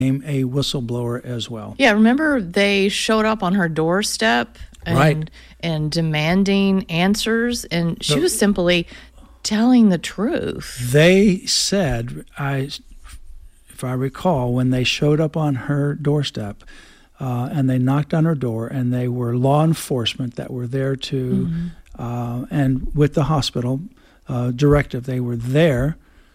a whistleblower as well. Yeah, remember they showed up on her doorstep and demanding answers, and she was simply telling the truth. They said, if I recall, when they showed up on her doorstep and they knocked on her door, and they were law enforcement that were there to, and with the hospital directive, they were there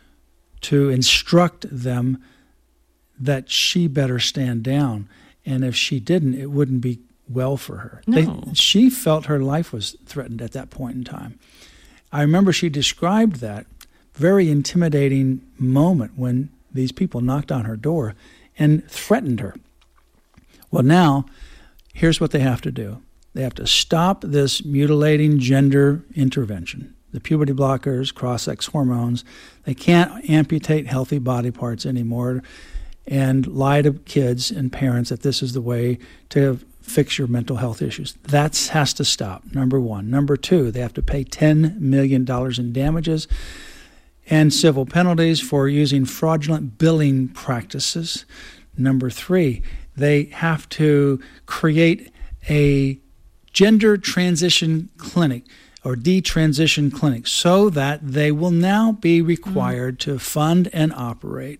to instruct them that she better stand down. And if she didn't, it wouldn't be well for her. No. She felt her life was threatened at that point in time. I remember she described that very intimidating moment when these people knocked on her door and threatened her. Well, now, here's what they have to do. They have to stop this mutilating gender intervention, the puberty blockers, cross-sex hormones. They can't amputate healthy body parts anymore and lie to kids and parents that this is the way to fix your mental health issues. That has to stop, number one. Number two, they have to pay $10 million in damages and civil penalties for using fraudulent billing practices. Number three, they have to create a gender transition clinic or detransition clinic so that they will now be required to fund and operate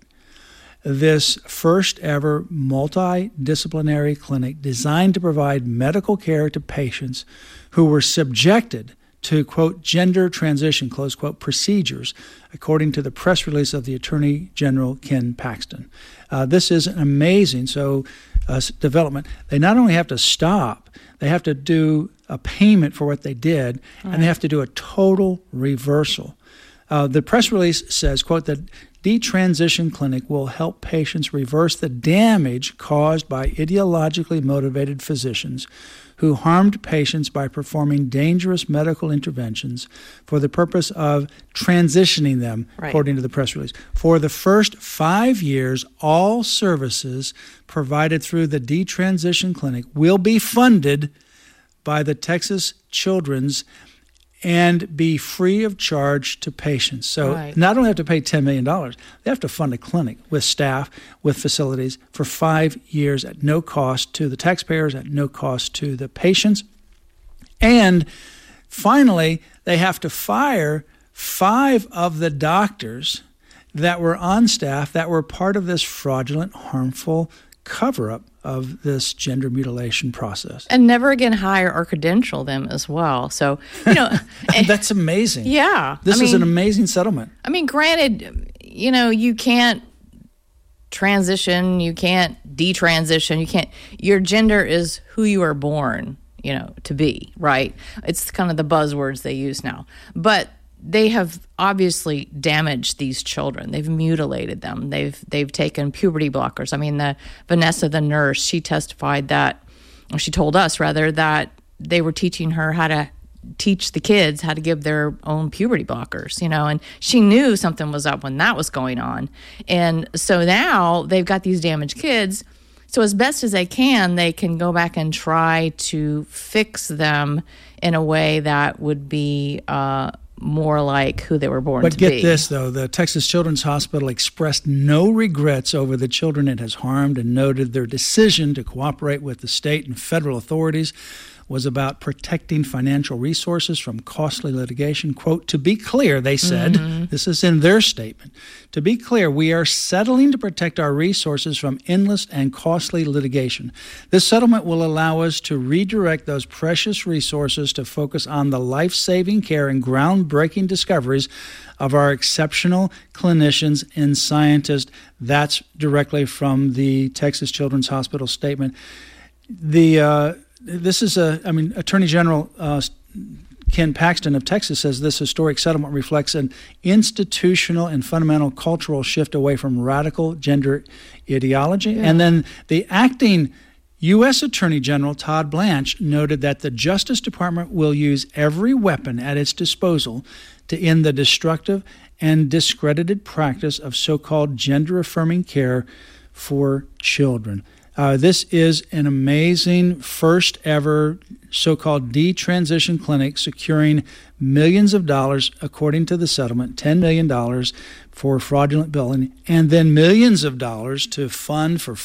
this first ever multidisciplinary clinic designed to provide medical care to patients who were subjected to, quote, gender transition, close quote, procedures, according to the press release of the Attorney General, Ken Paxton. This is an amazing development. They not only have to stop, they have to do a payment for what they did, and they have to do a total reversal. The press release says, quote, that Detransition Clinic will help patients reverse the damage caused by ideologically motivated physicians who harmed patients by performing dangerous medical interventions for the purpose of transitioning them, according to the press release. For the first 5 years, all services provided through the Detransition Clinic will be funded by the Texas Children's and be free of charge to patients. So not only have to pay $10 million, they have to fund a clinic with staff, with facilities for 5 years at no cost to the taxpayers, at no cost to the patients. And finally, they have to fire 5 of the doctors that were on staff that were part of this fraudulent, harmful cover-up of this gender mutilation process. And never again hire or credential them as well. So, that's amazing. Yeah. This is an amazing settlement. I mean, granted, you can't transition, you can't detransition, your gender is who you are born, to be, right? It's kind of the buzzwords they use now. But they have obviously damaged these children. They've mutilated them. They've taken puberty blockers. I mean, Vanessa, the nurse, she testified she told us rather, that they were teaching her how to teach the kids how to give their own puberty blockers, and she knew something was up when that was going on. And so now they've got these damaged kids. So as best as they can go back and try to fix them in a way that would be more like who they were born to be. But get this, though. The Texas Children's Hospital expressed no regrets over the children it has harmed and noted their decision to cooperate with the state and federal authorities was about protecting financial resources from costly litigation. Quote, to be clear, they said, this is in their statement, to be clear, we are settling to protect our resources from endless and costly litigation. This settlement will allow us to redirect those precious resources to focus on the life-saving care and groundbreaking discoveries of our exceptional clinicians and scientists. That's directly from the Texas Children's Hospital statement. This is Attorney General Ken Paxton of Texas says this historic settlement reflects an institutional and fundamental cultural shift away from radical gender ideology. Yeah. And then the acting U.S. Attorney General Todd Blanche noted that the Justice Department will use every weapon at its disposal to end the destructive and discredited practice of so-called gender-affirming care for children. This is an amazing first ever so-called detransition clinic securing millions of dollars, according to the settlement, $10 million for fraudulent billing, and then millions of dollars to fund for